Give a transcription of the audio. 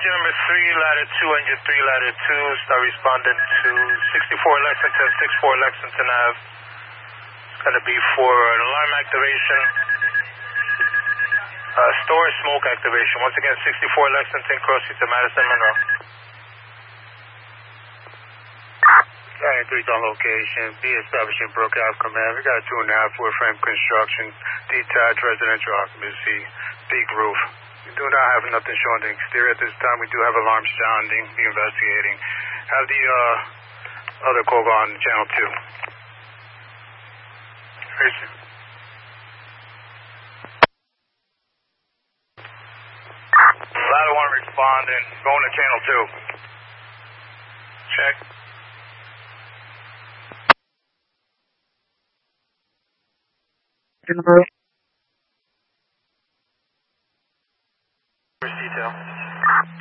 engine number 3, ladder 2, engine 3, ladder 2, start responding to 64 Lexington, 64 Lexington Ave. It's going to be for an alarm activation, storage smoke activation. Once again, 64 Lexington, crossing to Madison Monroe. 93's on location. Be establishing Brook Ave command. We got a 2.5 wood frame construction, detached residential occupancy, big roof. We do not have nothing showing the exterior at this time. We do have alarm sounding. Be investigating. Have the other call on channel 2. Ladder 1 responding. Going to channel 2. Check. Number. Detail.